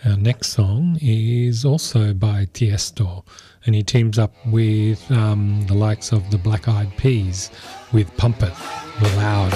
Our next song is also by Tiesto, and he teams up with the likes of the Black Eyed Peas with Pump It Loud.